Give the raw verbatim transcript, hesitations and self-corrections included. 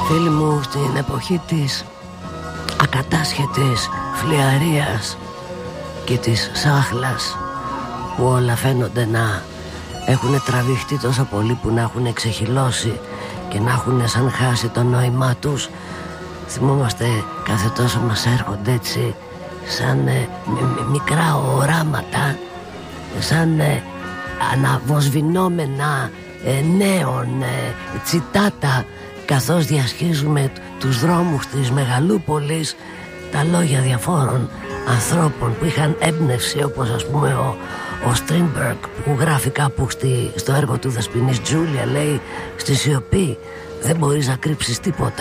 Φίλοι μου, στην εποχή της ακατάσχετης φλιαρίας και της σάχλας, που όλα φαίνονται να έχουν τραβηχτεί τόσο πολύ που να έχουν ξεχυλώσει και να έχουν σαν χάσει το νόημά τους, θυμόμαστε κάθε τόσο μας έρχονται έτσι σαν ε, μικρά οράματα, σαν ε, αναβοσβηνόμενα ε, νέων ε, τσιτάτα, καθώς διασχίζουμε τους δρόμους της μεγαλούπολης, τα λόγια διαφόρων ανθρώπων που είχαν έμπνευση, όπως ας πούμε ο, ο Strindberg, που γράφει κάπου στη, στο έργο του Δεσποινής Τζούλια, λέει: στη σιωπή δεν μπορείς να κρύψεις τίποτα.